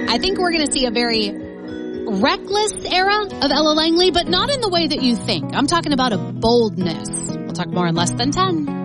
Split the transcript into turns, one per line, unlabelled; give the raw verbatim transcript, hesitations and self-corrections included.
I think we're going to see a very reckless era of Ella Langley, but not in the way that you think. I'm talking about a boldness. We'll talk more in less than ten.